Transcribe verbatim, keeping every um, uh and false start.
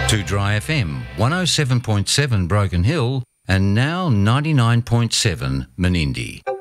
To Dry F M, one oh seven point seven Broken Hill and now ninety-nine point seven Menindee.